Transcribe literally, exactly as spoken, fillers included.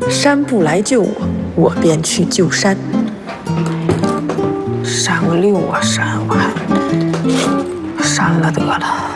山不来救我，我便去救山。删个六啊，删我还删了得了。